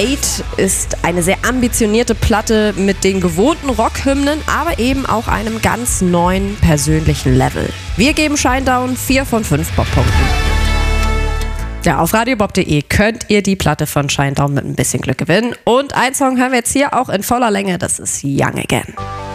8 ist eine sehr ambitionierte Platte mit den gewohnten Rockhymnen, aber eben auch einem ganz neuen persönlichen Level. Wir geben Shinedown 4 von 5 Bobpunkten. Ja, auf radiobob.de könnt ihr die Platte von Shinedown mit ein bisschen Glück gewinnen. Und einen Song hören wir jetzt hier auch in voller Länge, das ist Young Again.